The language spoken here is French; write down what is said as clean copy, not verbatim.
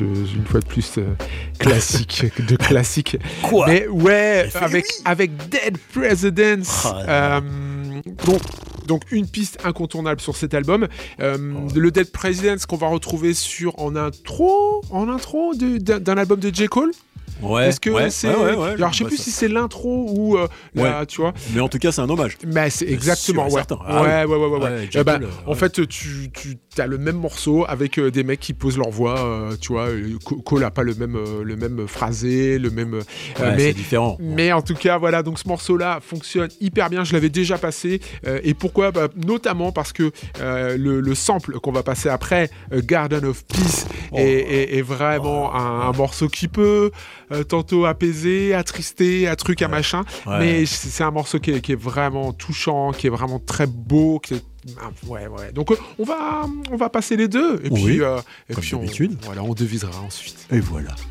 une fois de plus classique de classique. Quoi ? Mais ouais, avec Dead Presidents. Donc une piste incontournable sur cet album. Le Dead Presidents qu'on va retrouver en intro d'un album de J. Cole. Ouais. Est-ce que c'est. Alors je sais plus si c'est l'intro ou là, tu vois. Mais en tout cas, c'est un hommage. Mais c'est exactement, ouais. En fait, tu as le même morceau avec des mecs qui posent leur voix, tu vois. Cole a pas le même phrasé, le même. Mais c'est différent. Mais en tout cas, voilà. Donc ce morceau-là fonctionne hyper bien. Je l'avais déjà passé. Et pourquoi ? Notamment parce que le sample qu'on va passer après, Garden of Peace, est vraiment un morceau qui peut tantôt apaiser, attrister, à truc, à machin. Mais c'est un morceau qui est vraiment touchant, qui est vraiment très beau, Donc on va passer les deux. Et puis d'habitude. On devisera ensuite. Et voilà.